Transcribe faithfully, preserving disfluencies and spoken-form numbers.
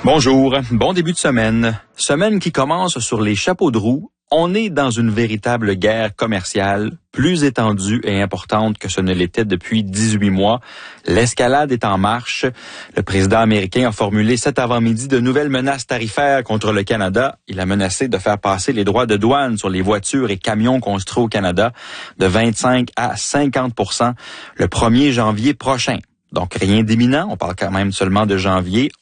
Bonjour, bon début de semaine. Semaine qui commence sur les chapeaux de roue. On est dans une véritable guerre commerciale, plus étendue et importante que ce ne l'était depuis dix-huit mois. L'escalade est en marche. Le président américain a formulé cet avant-midi de nouvelles menaces tarifaires contre le Canada. Il a menacé de faire passer les droits de douane sur les voitures et camions construits au Canada de vingt-cinq à cinquante pour cent le premier janvier prochain. Donc, rien d'imminent, on parle quand même seulement de janvier.